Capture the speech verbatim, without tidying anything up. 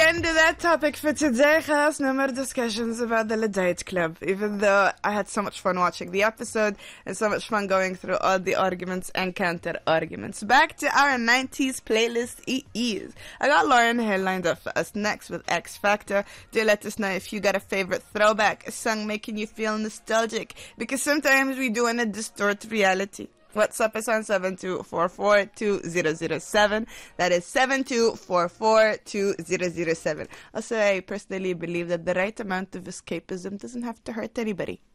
end of that topic for today, guys. No more discussions about the Ladite Club, even though I had so much fun watching the episode and so much fun going through all the arguments and counter-arguments. Back to our nineties playlist, it is. I got Lauren here lined up for us next with X Factor. Do let us know if you got a favorite throwback, a song making you feel nostalgic, because sometimes we do want to distort reality. WhatsApp is on seven two four four two zero zero seven. That is seven two four four two zero zero seven. Also, I personally believe that the right amount of escapism doesn't have to hurt anybody.